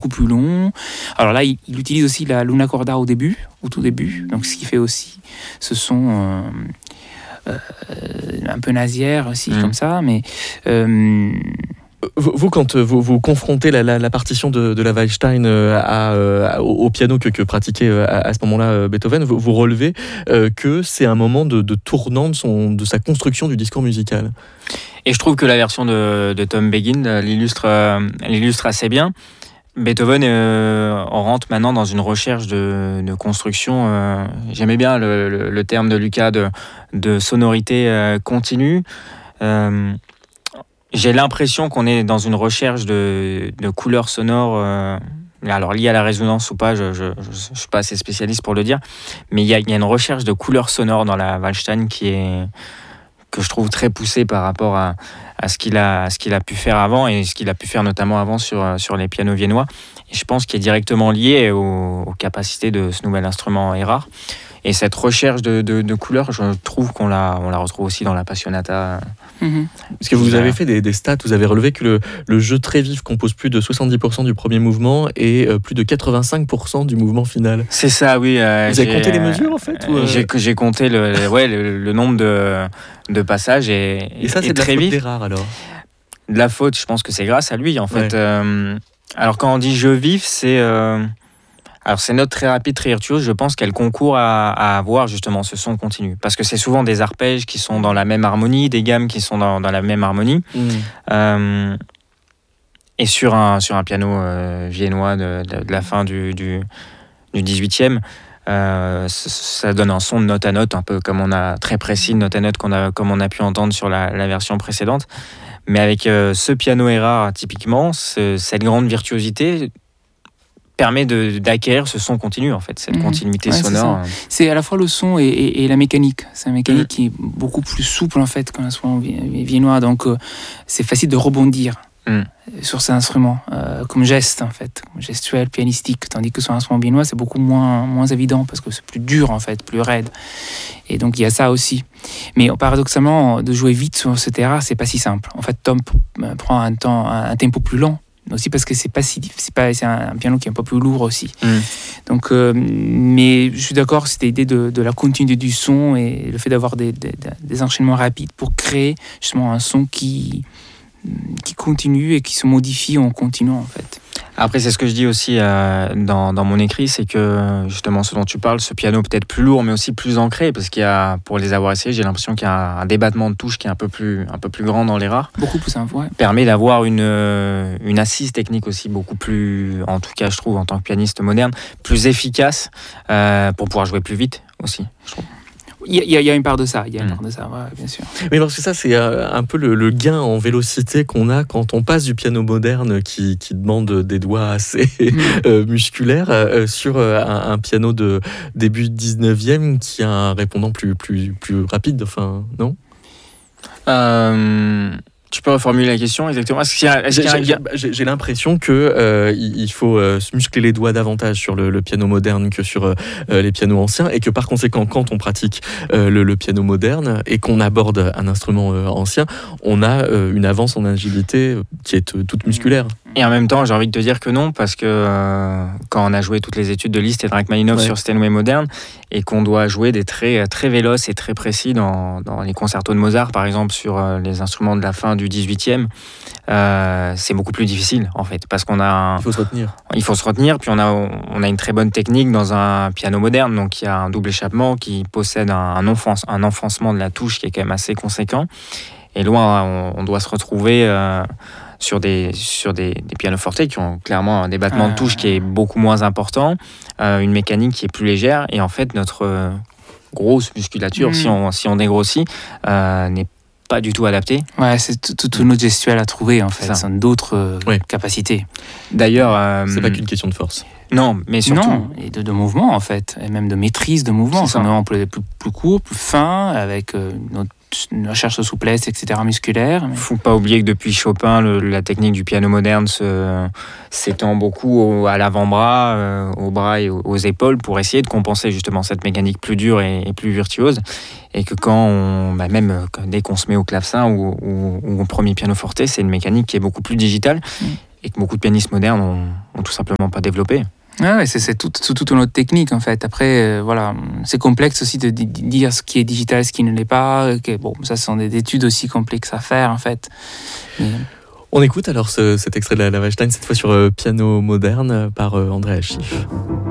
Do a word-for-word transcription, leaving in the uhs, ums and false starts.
beaucoup plus long. Alors là, il, il utilise aussi la Luna Corda au début, au tout début. Donc ce qui fait aussi ce son euh, euh, un peu nazière aussi, mmh. comme ça. Mais euh, Vous, vous, quand vous, vous confrontez la, la, la partition de, de la Waldstein à, à, au, au piano que, que pratiquait à, à ce moment-là Beethoven, vous, vous relevez euh, que c'est un moment de, de tournant de, son, de sa construction du discours musical. Et je trouve que la version de, de Tom Begin l'illustre, euh, l'illustre assez bien. Beethoven, euh, on rentre maintenant dans une recherche de, de construction. Euh, j'aimais bien le, le, le terme de Lucas de, de sonorité euh, continue. Euh, J'ai l'impression qu'on est dans une recherche de, de couleurs sonores, euh, alors liées à la résonance ou pas, je ne suis pas assez spécialiste pour le dire, mais il y a, y a une recherche de couleurs sonores dans la Waldstein qui est, que je trouve très poussée par rapport à, à, ce qu'il a, à ce qu'il a pu faire avant et ce qu'il a pu faire notamment avant sur, sur les pianos viennois. Et je pense qu'il est directement lié aux, aux capacités de ce nouvel instrument Erard. Et cette recherche de, de, de couleurs, je trouve qu'on la, on la retrouve aussi dans la Passionata. Mmh. Parce que vous avez fait des, des stats, vous avez relevé que le, le jeu très vif compose plus de soixante-dix pour cent du premier mouvement et euh, plus de quatre-vingt-cinq pour cent du mouvement final. C'est ça, oui. Euh, vous avez compté les mesures en fait ou euh... j'ai, j'ai compté le, le, ouais, le, le nombre de, de passages et, et ça, c'est et de très la faute vif. d'Erard alors. De la faute, je pense que c'est grâce à lui en fait. Ouais. Euh, alors quand on dit jeu vif, c'est... Euh, Alors ces notes très rapides, très virtuoses, je pense qu'elles concourent à, à avoir justement ce son continu. Parce que c'est souvent des arpèges qui sont dans la même harmonie, des gammes qui sont dans, dans la même harmonie. Mmh. Euh, et sur un, sur un piano euh, viennois de, de, de la fin du, du, du dix-huitième, euh, ça donne un son de note à note, un peu comme on a très précis, de note à note qu'on a, comme on a pu entendre sur la, la version précédente. Mais avec euh, ce piano Erard, typiquement, ce, cette grande virtuosité permet de, d'acquérir ce son continu, en fait, cette mmh. continuité ouais, sonore. C'est, c'est à la fois le son et, et, et la mécanique. C'est une mécanique mmh. qui est beaucoup plus souple, en fait, qu'un instrument viennois. Donc, euh, c'est facile de rebondir mmh. sur cet instrument, euh, comme geste, en fait, gestuel, pianistique. Tandis que sur un instrument viennois, c'est beaucoup moins, moins évident, parce que c'est plus dur, en fait, plus raide. Et donc, il y a ça aussi. Mais paradoxalement, de jouer vite sur ce terrain, c'est pas si simple. En fait, Tom prend un, temps, un tempo plus lent, aussi parce que c'est pas si c'est pas c'est un, un piano qui est un peu plus lourd aussi. Mmh. Donc euh, mais je suis d'accord, c'était l'idée de, de la continuité du son et le fait d'avoir des, des, des enchaînements rapides pour créer justement un son qui qui continue et qui se modifie en continuant en fait. Après, c'est ce que je dis aussi euh, dans, dans mon écrit, c'est que justement ce dont tu parles, ce piano peut-être plus lourd, mais aussi plus ancré, parce qu'il y a, pour les avoir essayés, j'ai l'impression qu'il y a un, un débattement de touches qui est un peu plus, un peu plus grand dans l'Erard. Beaucoup plus simple, ouais. Permet d'avoir une, une assise technique aussi beaucoup plus, en tout cas je trouve, en tant que pianiste moderne, plus efficace euh, pour pouvoir jouer plus vite aussi, je trouve. Il y, a, il y a une part de ça, il y a une mmh. part de ça, ouais, bien sûr. Mais parce que ça, c'est un peu le, le gain en vélocité qu'on a quand on passe du piano moderne qui, qui demande des doigts assez mmh. euh, musculaires euh, sur un, un piano de début dix-neuvième qui a un répondant plus, plus, plus rapide, enfin, non euh... Tu peux reformuler la question exactement. Est-ce qu'il y a, est-ce qu'il y a un... j'ai, j'ai, j'ai l'impression que euh, il faut euh, se muscler les doigts davantage sur le, le piano moderne que sur euh, les pianos anciens, et que par conséquent, quand on pratique euh, le, le piano moderne et qu'on aborde un instrument euh, ancien, on a euh, une avance en agilité qui est euh, toute musculaire. Et en même temps, j'ai envie de te dire que non, parce que euh, quand on a joué toutes les études de Liszt et Rachmaninov ouais. sur Steinway moderne, et qu'on doit jouer des traits très véloces et très précis dans, dans les concertos de Mozart, par exemple, sur euh, les instruments de la fin du dix-huitième, euh, c'est beaucoup plus difficile, en fait, parce qu'on a... Un, il faut se retenir. Il faut se retenir, puis on a, on a une très bonne technique dans un piano moderne, donc il y a un double échappement qui possède un, un, enfance, un enfoncement de la touche qui est quand même assez conséquent, et loin, on, on doit se retrouver... Euh, sur des, sur des, des pianofortes qui ont clairement un débattement ah. de touche qui est beaucoup moins important, euh, une mécanique qui est plus légère, et en fait notre euh, grosse musculature, mmh. si, on, si on dégrossit, euh, n'est pas du tout adaptée. Ouais, c'est toute notre gestuelle à trouver en fait, ça. sont d'autres euh, oui. capacités. D'ailleurs... Euh, c'est pas qu'une question de force. Non, mais surtout... Non, et de, de mouvement en fait, et même de maîtrise de mouvement. C'est, c'est un plus, plus, plus court, plus fin, avec euh, notre une recherche de souplesse, et cetera musculaire. Il ne faut pas oublier que depuis Chopin, le, la technique du piano moderne se, s'étend beaucoup au, à l'avant-bras, euh, aux bras et aux, aux épaules pour essayer de compenser justement cette mécanique plus dure et, et plus virtuose. Et que quand on, bah même dès qu'on se met au clavecin ou, ou, ou au premier pianoforte, c'est une mécanique qui est beaucoup plus digitale. Mmh. et que beaucoup de pianistes modernes ont, ont tout simplement pas développé. Ah ouais, c'est, c'est tout, tout, toute une autre technique en fait. Après, euh, voilà, c'est complexe aussi de, de dire ce qui est digital, ce qui ne l'est pas. Que, bon, ça, ce sont des études aussi complexes à faire en fait. Mais... On écoute alors ce, cet extrait de la, la Weinstein, cette fois sur euh, piano moderne par euh, Andreas Schiff.